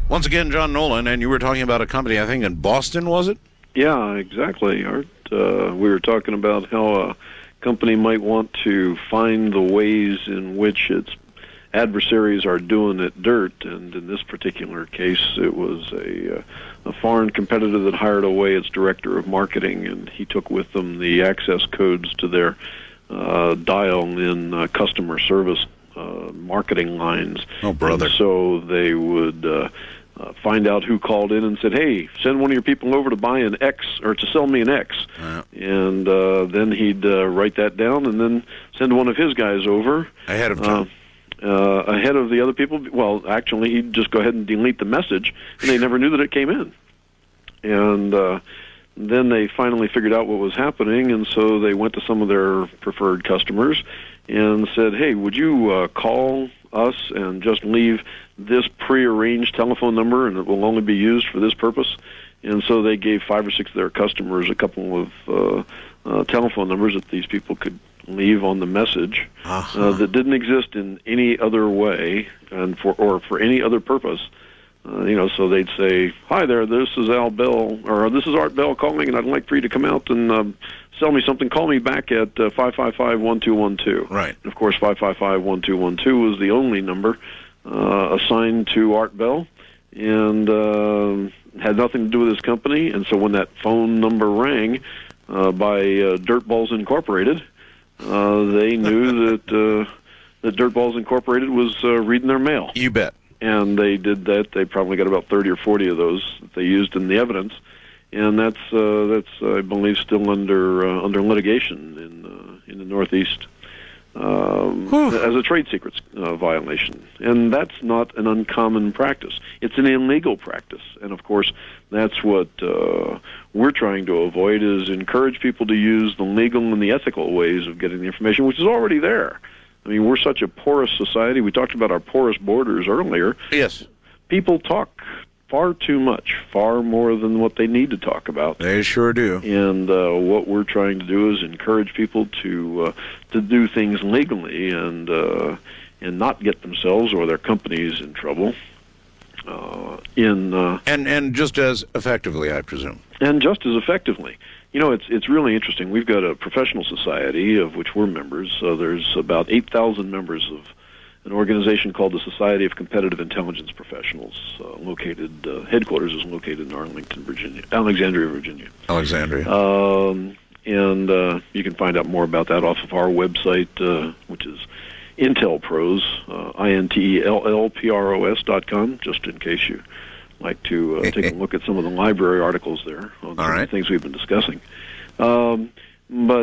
Once again, John Nolan, and you were talking about a company, I think, in Boston, was it? Yeah, exactly, Art. We were talking about how a company might want to find the ways in which its adversaries are doing it dirt, and in this particular case, it was a foreign competitor that hired away its director of marketing, and he took with them the access codes to their dial-in customer service marketing lines. Oh, brother. And so they would find out who called in and said, hey, send one of your people over to buy an X, or to sell me an X. And then he'd write that down and then send one of his guys over. Ahead of time. Ahead of the other people. Well, actually, he'd just go ahead and delete the message, and they never knew that it came in. And then they finally figured out what was happening, and so they went to some of their preferred customers and said, hey, would you call us and just leave this prearranged telephone number, and it will only be used for this purpose? And so they gave 5 or 6 of their customers a couple of telephone numbers that these people could leave on the message that didn't exist in any other way and for any other purpose. So they'd say, hi there, this is Al Bell, or this is Art Bell calling, and I'd like for you to come out and sell me something. Call me back at 555-1212. Right. And of course, 555-1212 was the only number assigned to Art Bell, and had nothing to do with his company. And so when that phone number rang by Dirtballs Incorporated, they knew that Dirtballs Incorporated was reading their mail. You bet. And they did that. They probably got about 30 or 40 of those that they used in the evidence, and that's I believe still under litigation in the Northeast as a trade secrets violation. And that's not an uncommon practice. It's an illegal practice, and of course that's what we're trying to avoid, is encourage people to use the legal and the ethical ways of getting the information, which is already there. I mean, we're such a porous society. We talked about our porous borders earlier. Yes. People talk far too much, far more than what they need to talk about. They sure do. And what we're trying to do is encourage people to do things legally and not get themselves or their companies in trouble. And just as effectively, I presume. And just as effectively. It's really interesting. We've got a professional society of which we're members. There's about 8,000 members of an organization called the Society of Competitive Intelligence Professionals. Headquarters is located in Alexandria, Virginia. And you can find out more about that off of our website, which is Intel Pros, INTELLPROS.com, just in case you like to take a look at some of the library articles there on the things we've been discussing. But